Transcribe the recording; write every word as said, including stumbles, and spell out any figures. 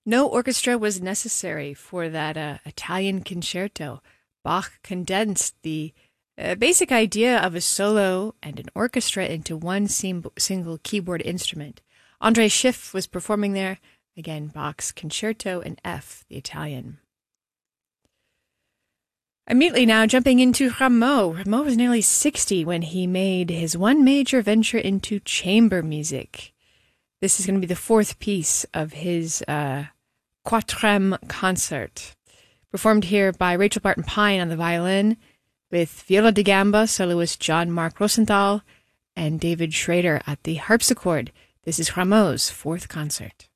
No orchestra was necessary for that uh, Italian concerto. Bach condensed the uh, basic idea of a solo and an orchestra into one sim- single keyboard instrument. André Schiff was performing there, again, Bach's Concerto in F, the Italian. Immediately now, jumping into Rameau. Rameau was nearly sixty when he made his one major venture into chamber music. This is going to be the fourth piece of his uh, Quatrème concert, performed here by Rachel Barton Pine on the violin, with viola da gamba soloist John Mark Rosenthal and David Schrader at the harpsichord. This is Rameau's fourth concert.